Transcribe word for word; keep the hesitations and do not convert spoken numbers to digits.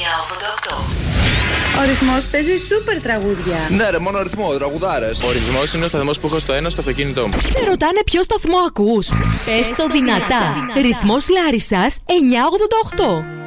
εννιά ογδόντα οκτώ. Ο ρυθμός παίζει σούπερ τραγούδια. Ναι, ρε, μόνο ρυθμό, τραγουδάρες. Ο ρυθμός είναι ο σταθμός που έχω στο ένα στο αυτοκίνητό μου. Σε ρωτάνε ποιο σταθμό ακούς. Πες το δυνατά. Ρυθμός Λάρισσας εννιά ογδόντα οκτώ.